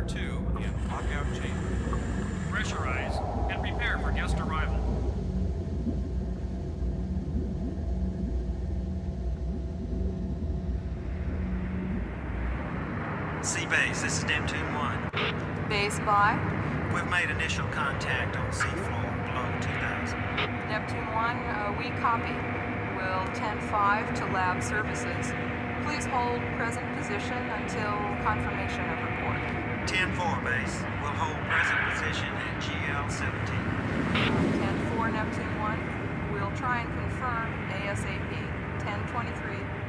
R2 in lockout chamber. Pressurize and prepare for guest arrival. Seabase, this is Neptune 1. Base by We've made initial contact on seafloor below 2000. Neptune 1, we copy. Will 10-5 to lab services. Please hold present position until confirmation of report. 10-4, base. We'll hold present position at GL-17. 10-4, Neptune 1. We'll try and confirm ASAP. 10-23.